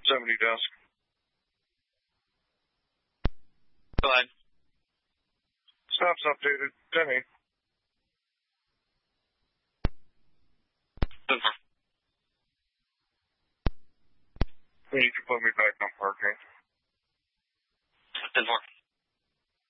70 desk. Go ahead. Stop's updated. 10-8. You can put me back on parking. 10-4.